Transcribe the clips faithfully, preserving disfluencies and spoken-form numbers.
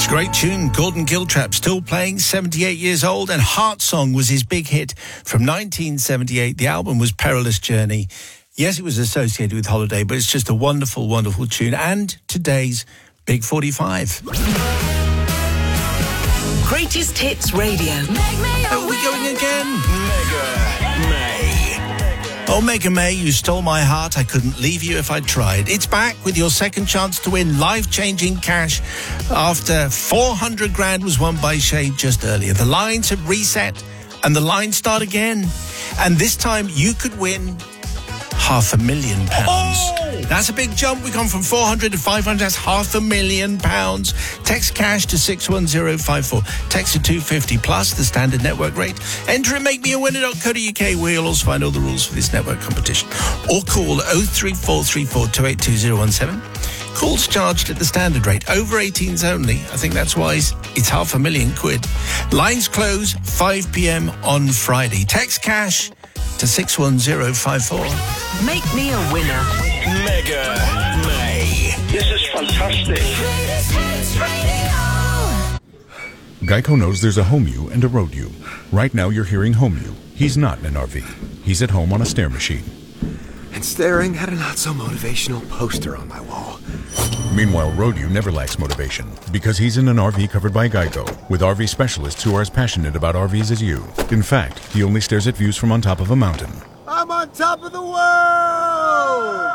It's a great tune. Gordon Giltrap still playing, seventy-eight years old, and Heart Song was his big hit from nineteen seventy-eight. The album was Perilous Journey. Yes, it was associated with Holiday, but it's just a wonderful, wonderful tune. And today's Big forty-five. Greatest Hits Radio. Are we going again? Mega May. Oh, Mega May, you stole my heart. I couldn't leave you if I tried. It's back with your second chance to win life-changing cash after four hundred grand was won by Shade just earlier. The lines have reset and the lines start again. And this time you could win half a million pounds. Oh! That's a big jump. We've gone from four hundred to five hundred. That's half a million pounds. Text cash to six one zero five four. Text to two fifty plus the standard network rate. Enter and make me a winner dot co dot uk where you'll also find all the rules for this network competition. Or call oh three four three four two eight two zero one seven. Calls charged at the standard rate. Over eighteens only. I think that's why it's half a million quid. Lines close five p.m. on Friday. Text cash to six one zero five four. Make me a winner. Mega May. This is fantastic. Geico knows there's a home you and a road you. Right now you're hearing home you. He's not in an R V. He's at home on a stair machine. And staring at a not-so-motivational poster on my wall. Meanwhile, road you never lacks motivation because he's in an R V covered by Geico with R V specialists who are as passionate about R Vs as you. In fact, he only stares at views from on top of a mountain. I'm on top of the world!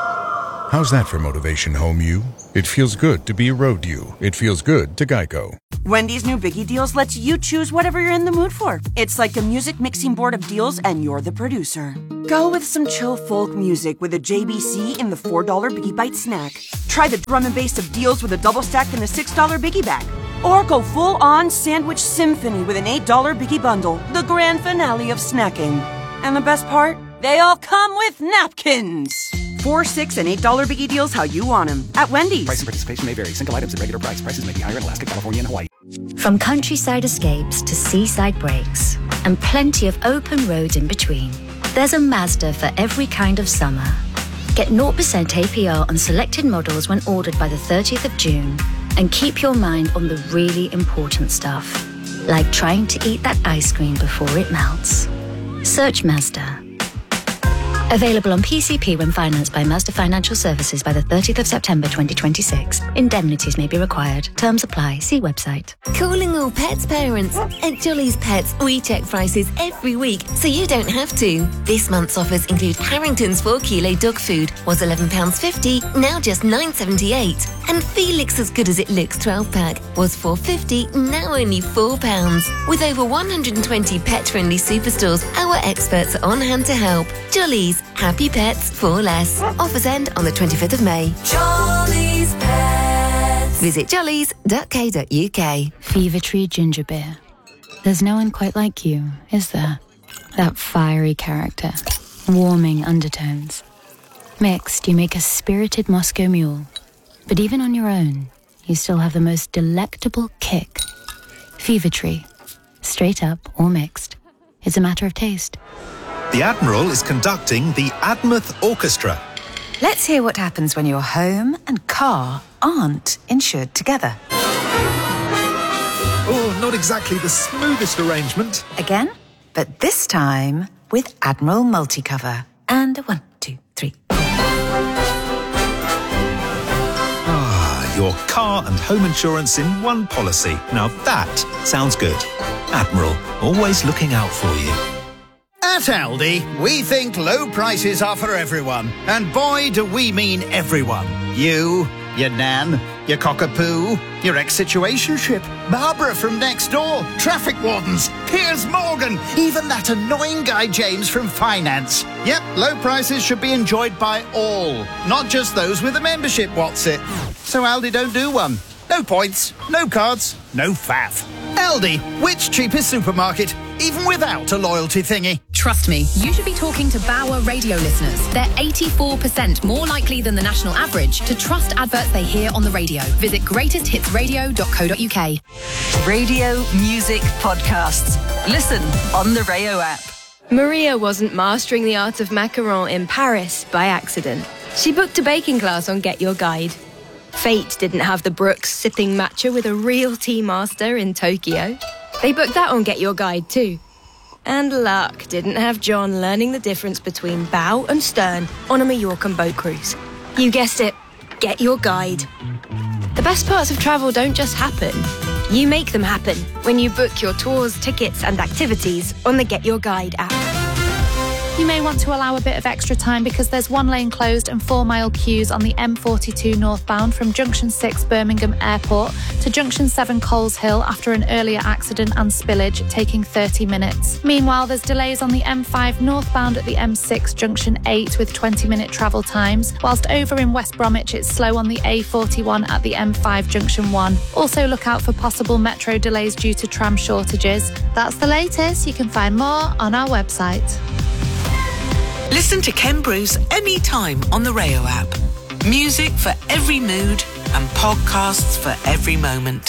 How's that for motivation, home you? It feels good to be a road you. It feels good to Geico. Wendy's new Biggie Deals lets you choose whatever you're in the mood for. It's like a music mixing board of deals and you're the producer. Go with some chill folk music with a J B C in the four dollar Biggie Bite snack. Try the drum and bass of deals with a double stack in the six dollar Biggie bag. Or go full-on sandwich symphony with an eight dollar Biggie bundle, the grand finale of snacking. And the best part? They all come with napkins. Four, six, and eight dollar Biggie Deals how you want them at Wendy's. Price and participation may vary. Single items at regular price. Prices may be higher in Alaska, California, and Hawaii. From countryside escapes to seaside breaks, and plenty of open roads in between, there's a Mazda for every kind of summer. Get zero percent A P R on selected models when ordered by the thirtieth of June, and keep your mind on the really important stuff, like trying to eat that ice cream before it melts. Search Mazda. Available on P C P when financed by Mazda Financial Services by the thirtieth of September twenty twenty-six. Indemnities may be required. Terms apply. See website. Calling all pets parents. At Jolly's Pets, we check prices every week, so you don't have to. This month's offers include Harrington's four kilo dog food, was eleven pounds fifty, now just nine pounds seventy-eight. And Felix As Good As It Looks twelve pack, was four pounds fifty, now only four pounds. With over one hundred twenty pet-friendly superstores, our experts are on hand to help. Jolly's. Happy pets for less. Offers end on the twenty-fifth of May. Jolly's Pets. Visit jollies dot co dot uk. Fever Tree Ginger Beer. There's no one quite like you, is there? That fiery character. Warming undertones. Mixed, you make a spirited Moscow Mule. But even on your own, you still have the most delectable kick. Fever Tree. Straight up or mixed. It's a matter of taste. The Admiral is conducting the Admouth Orchestra. Let's hear what happens when your home and car aren't insured together. Oh, not exactly the smoothest arrangement. Again, but this time with Admiral Multicover. And a one, two, three. Ah, your car and home insurance in one policy. Now that sounds good. Admiral, always looking out for you. At Aldi, we think low prices are for everyone. And boy, do we mean everyone. You, your nan, your cockapoo, your ex-situationship, Barbara from next door, traffic wardens, Piers Morgan, even that annoying guy James from finance. Yep, low prices should be enjoyed by all, not just those with a membership, what's it? So Aldi don't do one. No points, no cards, no faff. Aldi, which cheapest supermarket, even without a loyalty thingy. Trust me, you should be talking to Bauer radio listeners. They're eighty-four percent more likely than the national average to trust adverts they hear on the radio. Visit greatest hits radio dot co dot uk. Radio, music, podcasts. Listen on the Rayo app. Maria wasn't mastering the art of macaron in Paris by accident. She booked a baking class on Get Your Guide. Fate didn't have the Brooks sipping matcha with a real tea master in Tokyo. They booked that on Get Your Guide too. And luck didn't have John learning the difference between bow and stern on a Mallorcan boat cruise. You guessed it, Get Your Guide. The best parts of travel don't just happen. You make them happen when you book your tours, tickets and activities on the Get Your Guide app. You may want to allow a bit of extra time because there's one lane closed and four mile queues on the M forty-two northbound from Junction six Birmingham Airport to Junction seven Coles Hill after an earlier accident and spillage, taking thirty minutes. Meanwhile, there's delays on the M five northbound at the M six Junction eight with twenty minute travel times, whilst over in West Bromwich it's slow on the A forty-one at the M five Junction one. Also look out for possible metro delays due to tram shortages. That's the latest. You can find more on our website. Listen to Ken Bruce anytime on the Rayo app. Music for every mood and podcasts for every moment.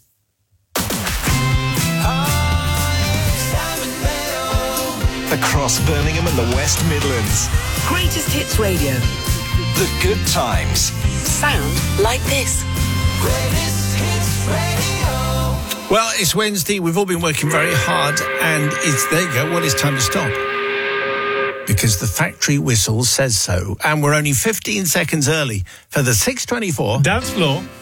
Across Birmingham and the West Midlands. Greatest Hits Radio. The good times. Sound like this. Greatest Hits Radio. Well, it's Wednesday. We've all been working very hard, and it's there you go. Well, it's time to stop. Because the factory whistle says so. And we're only fifteen seconds early for the six twenty-four Dance Floor